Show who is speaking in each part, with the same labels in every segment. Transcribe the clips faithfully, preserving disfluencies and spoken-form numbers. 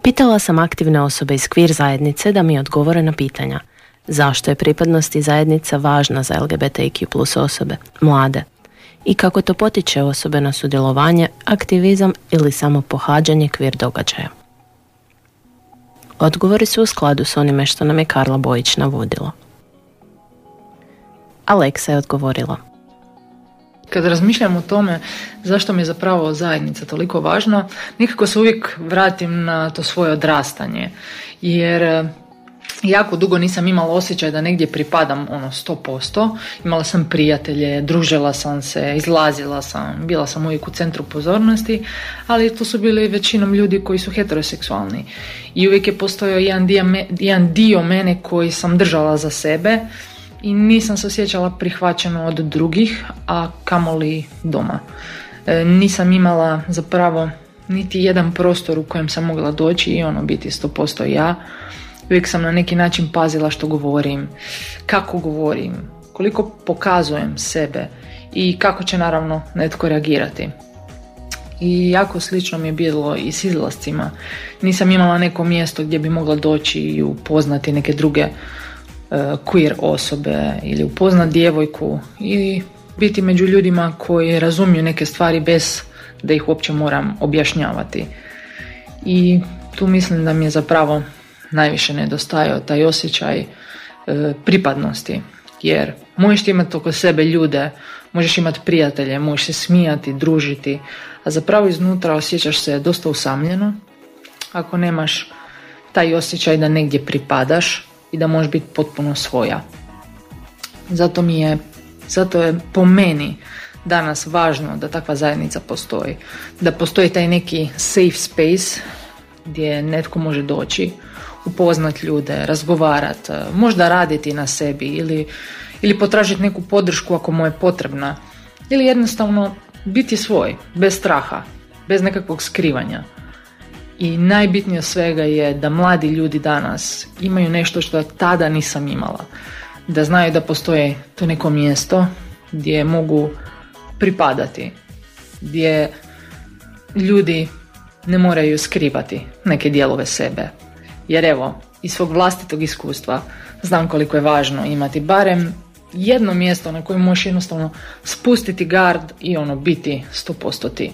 Speaker 1: Pitala sam aktivne osobe iz queer zajednice da mi odgovore na pitanja. Zašto je pripadnost i zajednica važna za L G B T Q plus osobe, mlade? I kako to potiče osobe na sudjelovanje, aktivizam ili samo pohađanje queer događaja? Odgovori su u skladu s onime što nam je Karla Bojić navodila. Aleksa je odgovorila.
Speaker 2: Kad razmišljam o tome zašto mi je zapravo zajednica toliko važna, nekako se uvijek vratim na to svoje odrastanje. Jer jako dugo nisam imala osjećaj da negdje pripadam ono sto posto. Imala sam prijatelje, družila sam se, izlazila sam, bila sam uvijek u centru pozornosti, ali to su bili većinom ljudi koji su heteroseksualni. I uvijek je postojao jedan dio, jedan dio mene koji sam držala za sebe i nisam se osjećala prihvaćeno od drugih, a kamoli doma. E, nisam imala zapravo niti jedan prostor u kojem sam mogla doći i ono biti sto posto ja. Uvijek sam na neki način pazila što govorim, kako govorim, koliko pokazujem sebe i kako će naravno netko reagirati. I jako slično mi je bilo i s izlascima. Nisam imala neko mjesto gdje bi mogla doći i upoznati neke druge uh, queer osobe ili upoznati djevojku i biti među ljudima koji razumiju neke stvari bez da ih uopće moram objašnjavati. I tu mislim da mi je zapravo najviše nedostajao taj osjećaj e, pripadnosti, jer možeš imati oko sebe ljude, možeš imati prijatelje, možeš se smijati, družiti, a zapravo iznutra osjećaš se dosta usamljeno ako nemaš taj osjećaj da negdje pripadaš i da možeš biti potpuno svoja. Zato mi je, zato je po meni danas važno da takva zajednica postoji, da postoji taj neki safe space gdje netko može doći, upoznat ljude, razgovarati, možda raditi na sebi ili, ili potražiti neku podršku ako mu je potrebna ili jednostavno biti svoj, bez straha, bez nekakvog skrivanja. I najbitnije svega je da mladi ljudi danas imaju nešto što tada nisam imala, da znaju da postoji to neko mjesto gdje mogu pripadati, gdje ljudi ne moraju skrivati neke dijelove sebe. Jer evo, iz svog vlastitog iskustva znam koliko je važno imati barem jedno mjesto na kojem možeš jednostavno spustiti gard i ono biti sto posto ti.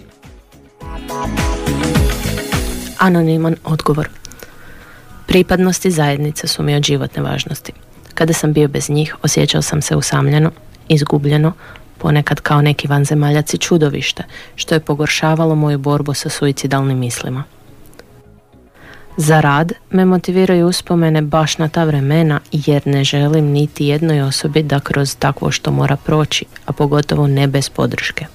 Speaker 1: Anoniman odgovor. Pripadnost i zajednica su mi od životne važnosti. Kada sam bio bez njih, osjećao sam se usamljeno, izgubljeno, ponekad kao neki vanzemaljac i čudovište, što je pogoršavalo moju borbu sa suicidalnim mislima. Za rad me motiviraju uspomene baš na ta vremena jer ne želim niti jednoj osobi da kroz takvo što mora proći, a pogotovo ne bez podrške.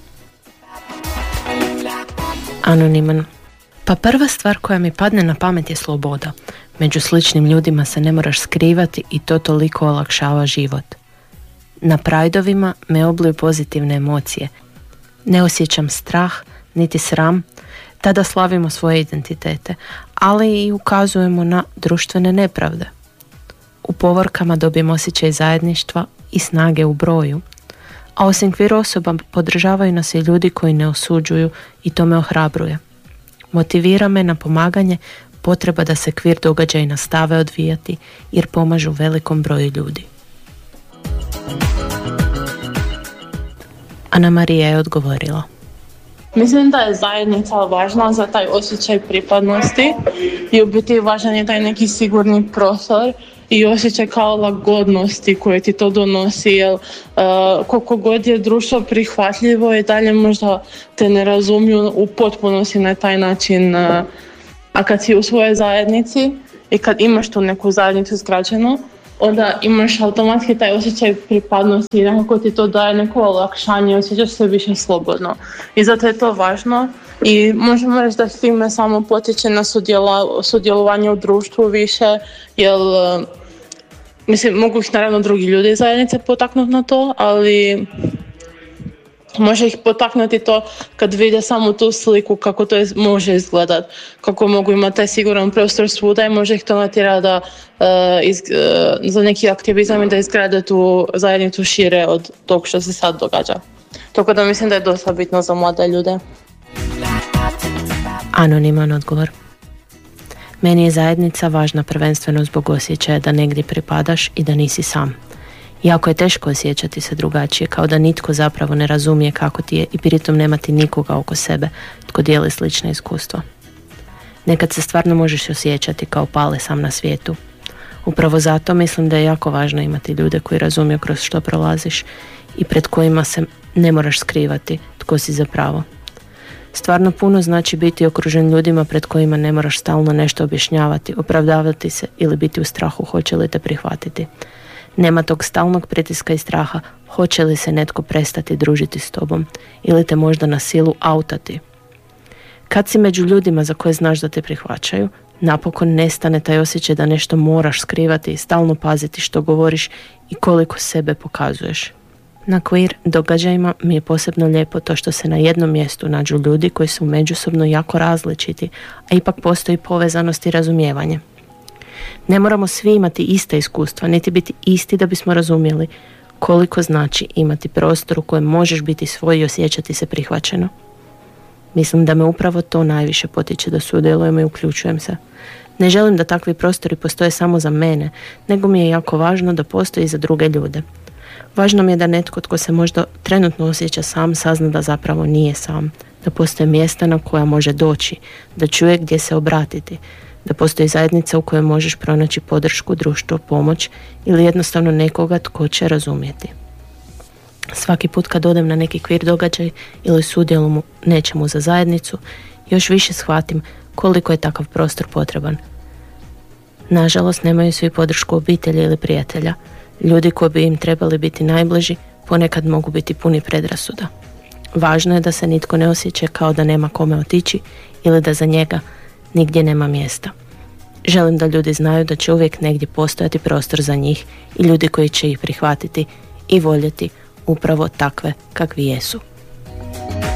Speaker 1: Anoniman. Pa prva stvar koja mi padne na pamet je sloboda. Među sličnim ljudima se ne moraš skrivati i to toliko olakšava život. Na Prideovima me obliju pozitivne emocije. Ne osjećam strah, niti sram, tada slavimo svoje identitete, ali i ukazujemo na društvene nepravde. U povorkama dobijemo osjećaj zajedništva i snage u broju, a osim queer osoba podržavaju nas i ljudi koji ne osuđuju i to me ohrabruje. Motivira me na pomaganje potreba da se queer događaji nastave odvijati jer pomažu velikom broju ljudi. Ana Marija je odgovorila.
Speaker 3: Mislim da je zajednica važna za taj osjećaj pripadnosti i u biti važan je taj neki sigurni prostor i osjećaj kao lagodnosti koje ti to donosi, jer uh, koliko god je društvo prihvatljivo i dalje možda te ne razumiju u potpunosti na taj način, uh, a kad si u svojoj zajednici i kad imaš tu neku zajednicu izgrađenu, onda imaš automatski taj osjećaj pripadnosti i nekako ti to daje neko olakšanje, osjećaš se više slobodno. I zato je to važno i možemo reći da s time samo potiče na sudjela, sudjelovanje u društvu više, jer mislim, mogu ih naravno drugi ljudi iz zajednice potaknuti na to, ali može ih potaknuti to kad vide samo tu sliku kako to je, može izgledat, kako mogu imati taj siguran prostor svuda i može ih to natjerati da uh, iz, uh, za neki aktivizam i da izgrade tu zajednicu šire od tog što se sad događa. Tako da mislim da je dosta bitno za mlade ljude.
Speaker 1: Anoniman odgovor. Meni je zajednica važna prvenstveno zbog osjećaja da negdje pripadaš i da nisi sam. Jako je teško osjećati se drugačije, kao da nitko zapravo ne razumije kako ti je i pritom nemati nikoga oko sebe tko dijeli slične iskustva. Nekad se stvarno možeš osjećati kao pale sam na svijetu. Upravo zato mislim da je jako važno imati ljude koji razumiju kroz što prolaziš i pred kojima se ne moraš skrivati tko si zapravo. Stvarno puno znači biti okružen ljudima pred kojima ne moraš stalno nešto objašnjavati, opravdavati se ili biti u strahu hoće li te prihvatiti. Nema tog stalnog pritiska i straha hoće li se netko prestati družiti s tobom ili te možda na silu autati. Kad si među ljudima za koje znaš da te prihvaćaju, napokon nestane taj osjećaj da nešto moraš skrivati i stalno paziti što govoriš i koliko sebe pokazuješ. Na queer događajima mi je posebno lijepo to što se na jednom mjestu nađu ljudi koji su međusobno jako različiti, a ipak postoji povezanost i razumijevanje. Ne moramo svi imati ista iskustva, niti biti isti da bismo razumjeli koliko znači imati prostor u kojem možeš biti svoj i osjećati se prihvaćeno. Mislim da me upravo to najviše potiče da sudjelujem i uključujem se. Ne želim da takvi prostori postoje samo za mene, nego mi je jako važno da postoji i za druge ljude. Važno mi je da netko tko se možda trenutno osjeća sam sazna da zapravo nije sam, da postoje mjesta na koja može doći, da čuje gdje se obratiti, da postoji zajednica u kojoj možeš pronaći podršku, društvo, pomoć ili jednostavno nekoga tko će razumjeti. Svaki put kad odem na neki queer događaj ili sudjelujem u nečemu za zajednicu, još više shvatim koliko je takav prostor potreban. Nažalost, nemaju svi podršku obitelji ili prijatelja. Ljudi koji bi im trebali biti najbliži ponekad mogu biti puni predrasuda. Važno je da se nitko ne osjeća kao da nema kome otići ili da za njega nigdje nema mjesta. Želim da ljudi znaju da će uvijek negdje postojati prostor za njih i ljudi koji će ih prihvatiti i voljeti upravo takve kakvi jesu.